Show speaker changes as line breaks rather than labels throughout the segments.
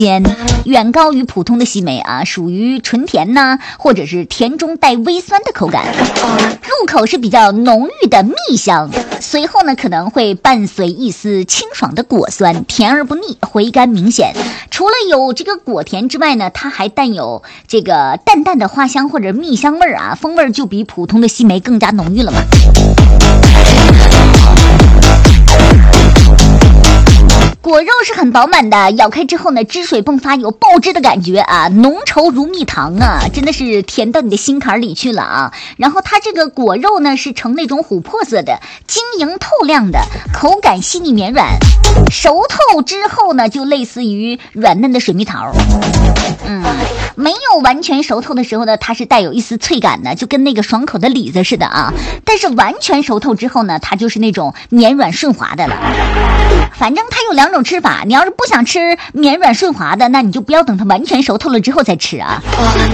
远高于普通的西梅啊，属于纯甜呐，或者是甜中带微酸的口感，入口是比较浓郁的蜜香，随后呢可能会伴随一丝清爽的果酸，甜而不腻，回甘明显。除了有这个果甜之外呢，它还带有这个淡淡的花香或者蜜香味啊，风味就比普通的西梅更加浓郁了嘛。果肉是很饱满的，咬开之后呢，汁水迸发，有爆汁的感觉啊，浓稠如蜜糖啊，真的是甜到你的心坎里去了啊。然后它这个果肉呢是呈那种琥珀色的，晶莹透亮的，口感细腻绵软，熟透之后呢就类似于软嫩的水蜜桃。没有完全熟透的时候呢，它是带有一丝脆感的，就跟那个爽口的李子似的啊。但是完全熟透之后呢，它就是那种绵软顺滑的了。反正它有两种吃法，你要是不想吃绵软顺滑的，那你就不要等它完全熟透了之后再吃啊。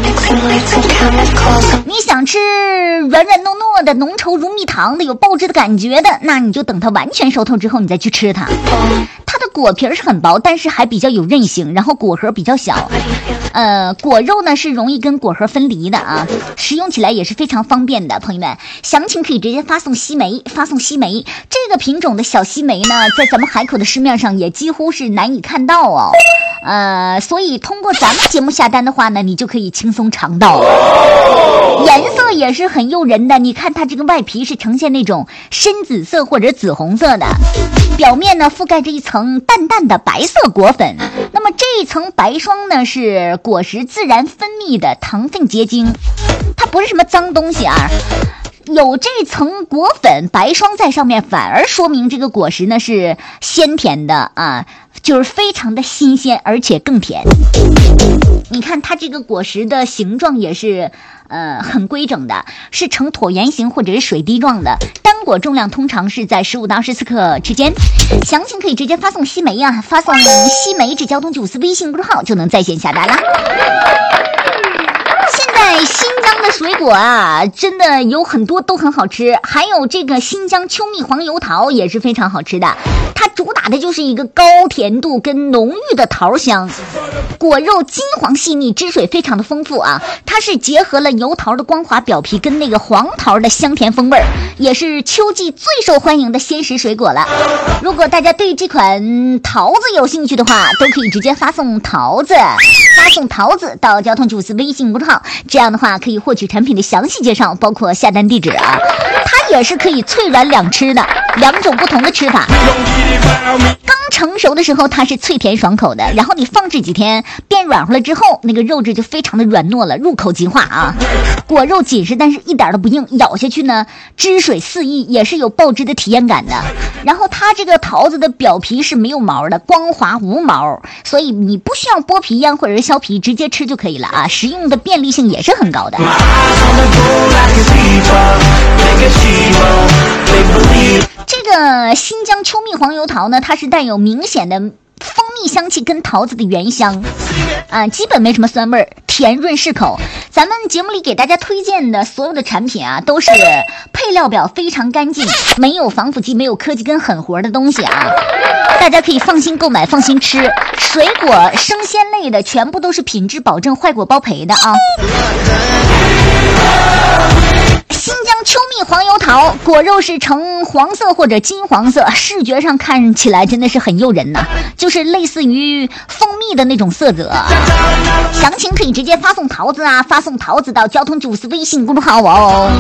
你想吃软软糯糯的、浓稠如蜜糖的、有爆汁的感觉的，那你就等它完全熟透之后你再去吃它。它的果皮是很薄，但是还比较有韧性，然后果核比较小。果肉呢是容易跟果核分离的啊，食用起来也是非常方便的。朋友们，详情可以直接发送西梅，这个品种的小西梅呢，在咱们海口的市面上也几乎是难以看到哦。所以通过咱们节目下单的话呢，你就可以轻松尝到了。颜色也是很诱人的，你看它这个外皮是呈现那种深紫色或者紫红色的，表面呢覆盖着一层淡淡的白色果粉。那么这一层白霜呢是果实自然分泌的糖分结晶，它不是什么脏东西啊。有这层果粉白霜在上面，反而说明这个果实呢是鲜甜的啊，就是非常的新鲜，而且更甜。你看它这个果实的形状也是很规整的，是呈椭圆形或者是水滴状的，单果重量通常是在15到14克之间。详情可以直接发送西梅啊，发送西梅至交通944微信公众号就能在线下单啦。现在新疆的水果啊，真的有很多都很好吃，还有这个新疆秋蜜黄油桃也是非常好吃的。它主打的就是一个高甜度跟浓郁的桃香，果肉金黄细腻，汁水非常的丰富啊。它是结合了油桃的光滑表皮跟那个黄桃的香甜风味，也是秋季最受欢迎的鲜食水果了。如果大家对这款桃子有兴趣的话，都可以直接发送桃子到交通944微信公众号，这样的话可以获取产品的详细介绍，包括下单地址啊。它也是可以脆软两吃的，两种不同的吃法。刚成熟的时候它是脆甜爽口的，然后你放置几天变软和了之后，那个肉质就非常的软糯了，入口即化啊。果肉紧实，但是一点都不硬，咬下去呢汁水四溢，也是有爆汁的体验感的。然后它这个桃子的表皮是没有毛的，光滑无毛，所以你不需要剥皮腌或者是削皮，直接吃就可以了啊，食用的便利性也是很高的。这个新疆秋蜜黄油桃呢，它是带有明显的蜂蜜香气跟桃子的原香啊，基本没什么酸味，甜润适口。咱们节目里给大家推荐的所有的产品啊，都是配料表非常干净，没有防腐剂，没有科技跟狠活的东西啊，大家可以放心购买，放心吃。水果生鲜类的全部都是品质保证，坏果包赔的啊。新疆秋蜜黄油桃果肉是呈黄色或者金黄色，视觉上看起来真的是很诱人呐，就是类似于蜂蜜的那种色泽。详情可以直接发送桃子到交通944微信公众号哦。